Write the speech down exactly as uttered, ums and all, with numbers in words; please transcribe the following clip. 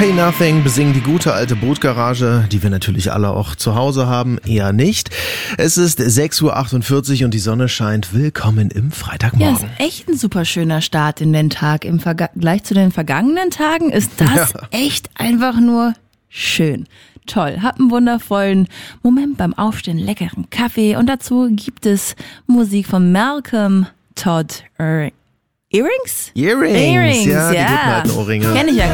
Hey Nothing besingen die gute alte Bootgarage, die wir natürlich alle auch zu Hause haben, eher nicht. Es ist sechs Uhr achtundvierzig und die Sonne scheint. Willkommen im Freitagmorgen. Ja, ist echt ein super schöner Start in den Tag. Im Vergleich zu den vergangenen Tagen ist das ja. echt einfach nur schön. Toll, hab einen wundervollen Moment beim Aufstehen, leckeren Kaffee und dazu gibt es Musik von Malcolm Todd Earrings? Earrings, Earrings, ja, ja. die guten alten Ohrringe. Kenn ich ja